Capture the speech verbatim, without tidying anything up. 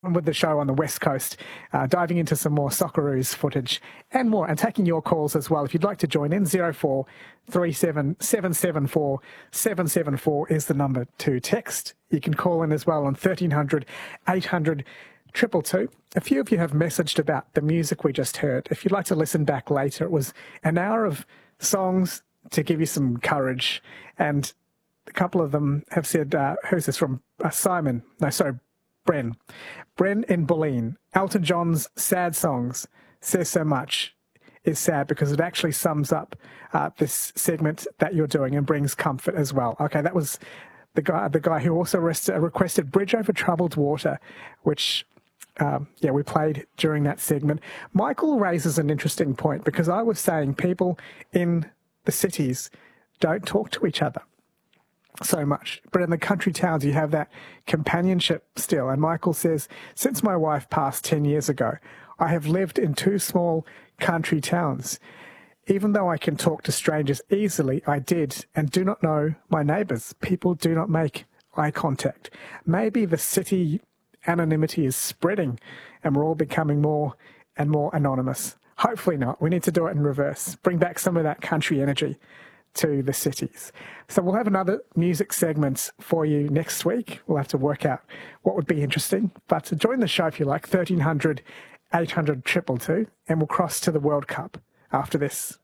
with the show on the West Coast, uh, diving into some more Socceroos footage and more, and taking your calls as well. If you'd like to join in, zero four three seven seven seven four seven seven four is the number to text. You can call in as well on thirteen hundred eight hundred two two two. A few of you have messaged about the music we just heard. If you'd like to listen back later, it was an hour of songs to give you some courage, and a couple of them have said, uh, who's this from? Uh, Simon. No, sorry, Bren. Bren in Bulleen. Elton John's Sad Songs says so much is sad because it actually sums up uh, this segment that you're doing and brings comfort as well. Okay, that was the guy the guy who also rest, uh, requested Bridge Over Troubled Water, which, um, yeah, we played during that segment. Michael raises an interesting point because I was saying people in the cities don't talk to each other so much, but in the country towns you have that companionship still. And Michael says, since my wife passed ten years ago, I have lived in two small country towns. Even though I can talk to strangers easily, I did and do not know my neighbours. People do not make eye contact. Maybe the city anonymity is spreading and we're all becoming more and more anonymous. Hopefully not. We need to do it in reverse. Bring back some of that country energy to the cities. So we'll have another music segment for you next week. We'll have to work out what would be interesting. But join the show if you like, thirteen hundred eight hundred two two two, and we'll cross to the World Cup after this.